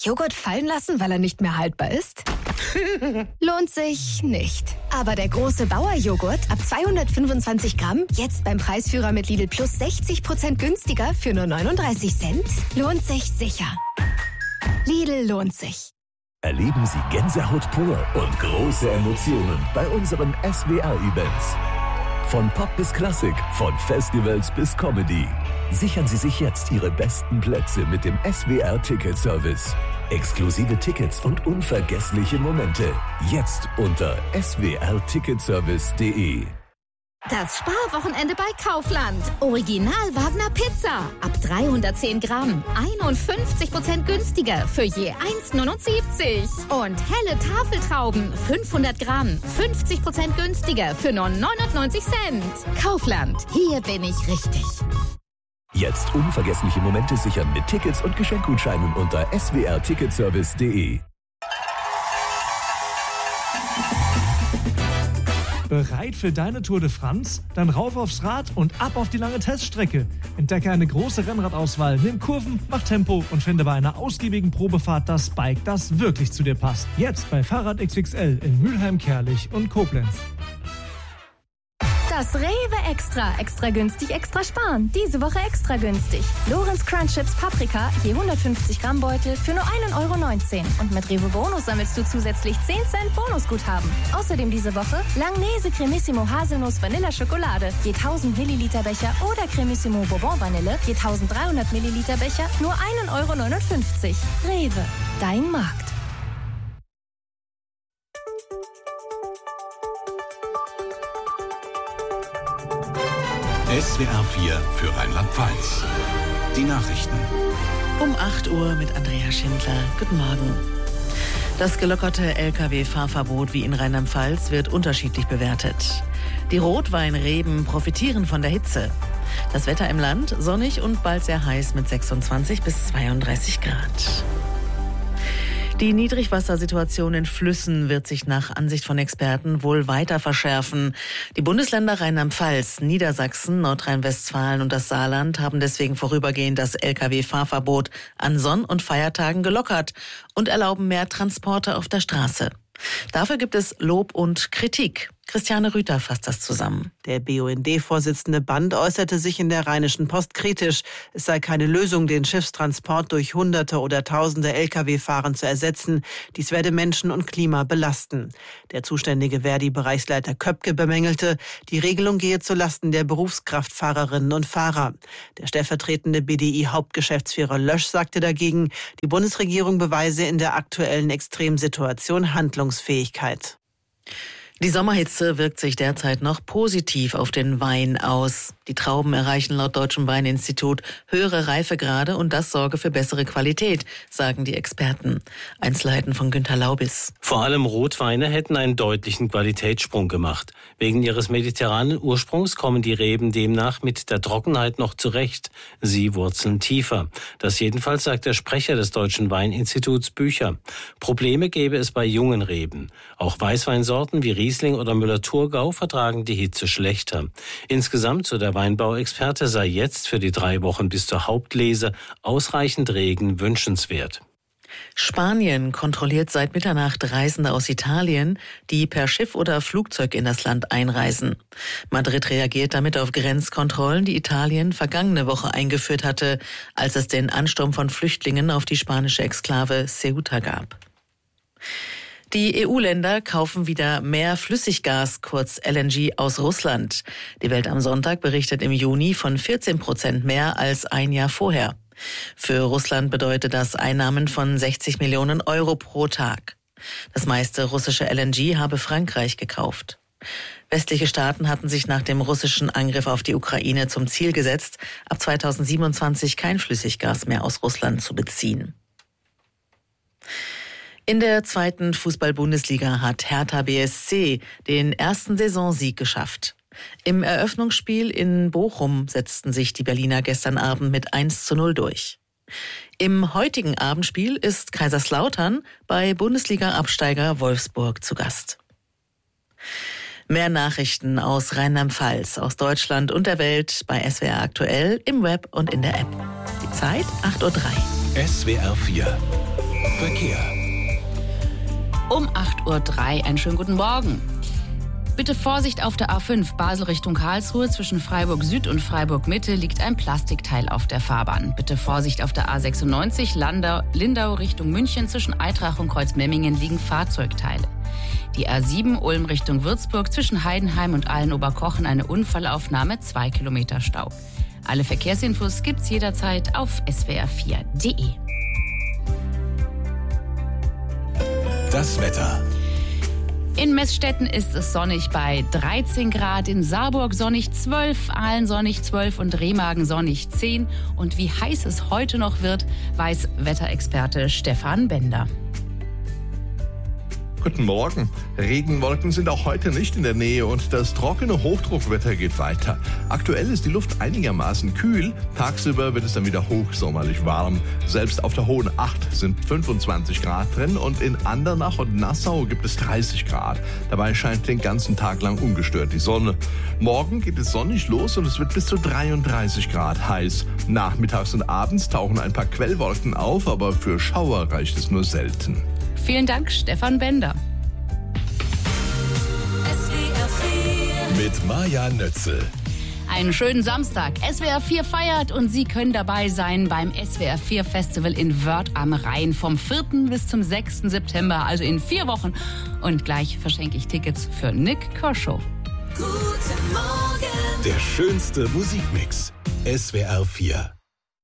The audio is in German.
Joghurt fallen lassen, weil er nicht mehr haltbar ist? Lohnt sich nicht. Aber der große Bauer-Joghurt ab 225 Gramm, jetzt beim Preisführer mit Lidl Plus 60% günstiger für nur 39 Cent, lohnt sich sicher. Lidl lohnt sich. Erleben Sie Gänsehaut pur und große Emotionen bei unseren SWR-Events. Von Pop bis Klassik, von Festivals bis Comedy. Sichern Sie sich jetzt Ihre besten Plätze mit dem SWR-Ticket-Service. Exklusive Tickets und unvergessliche Momente. Jetzt unter swrticketservice.de. Das Sparwochenende bei Kaufland. Original Wagner Pizza. Ab 310 Gramm. 51% günstiger für je 1,79. Und helle Tafeltrauben. 500 Gramm. 50% günstiger für nur 99 Cent. Kaufland. Hier bin ich richtig. Jetzt unvergessliche Momente sichern mit Tickets und Geschenkgutscheinen unter swrticketservice.de. Bereit für deine Tour de France? Dann rauf aufs Rad und ab auf die lange Teststrecke. Entdecke eine große Rennradauswahl, nimm Kurven, mach Tempo und finde bei einer ausgiebigen Probefahrt das Bike, das wirklich zu dir passt. Jetzt bei Fahrrad XXL in Mülheim, Kerlich und Koblenz. Das Rewe Extra. Extra günstig, extra sparen. Diese Woche extra günstig. Lorenz Crunch Chips Paprika, je 150 Gramm Beutel für nur 1,19 €. Und mit Rewe Bonus sammelst du zusätzlich 10 Cent Bonusguthaben. Außerdem diese Woche Langnese Cremissimo Haselnuss Vanilla Schokolade, je 1000 Milliliter Becher oder Cremissimo Bourbon Vanille, je 1300 Milliliter Becher, nur 1,59 €. Rewe, dein Markt. SWR 4 für Rheinland-Pfalz. Die Nachrichten. Um 8 Uhr mit Andrea Schindler. Guten Morgen. Das gelockerte Lkw-Fahrverbot wie in Rheinland-Pfalz wird unterschiedlich bewertet. Die Rotweinreben profitieren von der Hitze. Das Wetter im Land sonnig und bald sehr heiß mit 26 bis 32 Grad. Die Niedrigwassersituation in Flüssen wird sich nach Ansicht von Experten wohl weiter verschärfen. Die Bundesländer Rheinland-Pfalz, Niedersachsen, Nordrhein-Westfalen und das Saarland haben deswegen vorübergehend das Lkw-Fahrverbot an Sonn- und Feiertagen gelockert und erlauben mehr Transporte auf der Straße. Dafür gibt es Lob und Kritik. Christiane Rüther fasst das zusammen. Der BUND-Vorsitzende Band äußerte sich in der Rheinischen Post kritisch. Es sei keine Lösung, den Schiffstransport durch Hunderte oder Tausende Lkw-Fahrern zu ersetzen. Dies werde Menschen und Klima belasten. Der zuständige Verdi-Bereichsleiter Köpke bemängelte, die Regelung gehe zulasten der Berufskraftfahrerinnen und Fahrer. Der stellvertretende BDI-Hauptgeschäftsführer Lösch sagte dagegen, die Bundesregierung beweise in der aktuellen Extremsituation Handlungsfähigkeit. Die Sommerhitze wirkt sich derzeit noch positiv auf den Wein aus. Die Trauben erreichen laut Deutschem Weininstitut höhere Reifegrade und das sorge für bessere Qualität, sagen die Experten. Einzelheiten von Günter Laubis. Vor allem Rotweine hätten einen deutlichen Qualitätssprung gemacht. Wegen ihres mediterranen Ursprungs kommen die Reben demnach mit der Trockenheit noch zurecht. Sie wurzeln tiefer. Das jedenfalls sagt der Sprecher des Deutschen Weininstituts Bücher. Probleme gäbe es bei jungen Reben. Auch Weißweinsorten wie Riesling oder Müller-Thurgau vertragen die Hitze schlechter. Insgesamt, so der Weinbauexperte, sei jetzt für die 3 Wochen bis zur Hauptlese ausreichend Regen wünschenswert. Spanien kontrolliert seit Mitternacht Reisende aus Italien, die per Schiff oder Flugzeug in das Land einreisen. Madrid reagiert damit auf Grenzkontrollen, die Italien vergangene Woche eingeführt hatte, als es den Ansturm von Flüchtlingen auf die spanische Exklave Ceuta gab. Die EU-Länder kaufen wieder mehr Flüssiggas, kurz LNG, aus Russland. Die Welt am Sonntag berichtet im Juni von 14% mehr als ein Jahr vorher. Für Russland bedeutet das Einnahmen von 60 Millionen Euro pro Tag. Das meiste russische LNG habe Frankreich gekauft. Westliche Staaten hatten sich nach dem russischen Angriff auf die Ukraine zum Ziel gesetzt, ab 2027 kein Flüssiggas mehr aus Russland zu beziehen. In der 2. Fußball-Bundesliga hat Hertha BSC den ersten Saisonsieg geschafft. Im Eröffnungsspiel in Bochum setzten sich die Berliner gestern Abend mit 1:0 durch. Im heutigen Abendspiel ist Kaiserslautern bei Bundesliga-Absteiger Wolfsburg zu Gast. Mehr Nachrichten aus Rheinland-Pfalz, aus Deutschland und der Welt bei SWR aktuell, im Web und in der App. Die Zeit 8:03 Uhr. SWR 4 Verkehr. Um 8:03 Uhr einen schönen guten Morgen. Bitte Vorsicht auf der A5 Basel Richtung Karlsruhe. Zwischen Freiburg Süd und Freiburg Mitte liegt ein Plastikteil auf der Fahrbahn. Bitte Vorsicht auf der A96 Lindau Richtung München. Zwischen Eitrach und Kreuzmemmingen liegen Fahrzeugteile. Die A7 Ulm Richtung Würzburg. Zwischen Heidenheim und Allenoberkochen eine Unfallaufnahme, 2 Kilometer Stau. Alle Verkehrsinfos gibt's jederzeit auf swr4.de. Das Wetter. In Meßstetten ist es sonnig bei 13 Grad, in Saarburg sonnig 12, Aalen sonnig 12 und Remagen sonnig 10. Und wie heiß es heute noch wird, weiß Wetterexperte Stefan Bender. Guten Morgen. Regenwolken sind auch heute nicht in der Nähe und das trockene Hochdruckwetter geht weiter. Aktuell ist die Luft einigermaßen kühl. Tagsüber wird es dann wieder hochsommerlich warm. Selbst auf der Hohen Acht sind 25 Grad drin und in Andernach und Nassau gibt es 30 Grad. Dabei scheint den ganzen Tag lang ungestört die Sonne. Morgen geht es sonnig los und es wird bis zu 33 Grad heiß. Nachmittags und abends tauchen ein paar Quellwolken auf, aber für Schauer reicht es nur selten. Vielen Dank, Stefan Bender. Mit Maja Nötzel. Einen schönen Samstag. SWR 4 feiert und Sie können dabei sein beim SWR 4 Festival in Wörth am Rhein vom 4. bis zum 6. September, also in 4 Wochen. Und gleich verschenke ich Tickets für Nick Kershaw. Guten Morgen. Der schönste Musikmix. SWR 4.